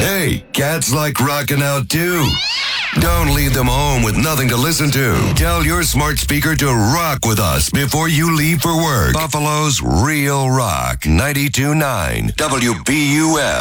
Hey, cats like rocking out too. Don't leave them home with nothing to listen to. Tell your smart speaker to rock with us before you leave for work. Buffalo's Real Rock 92.9 WBUF.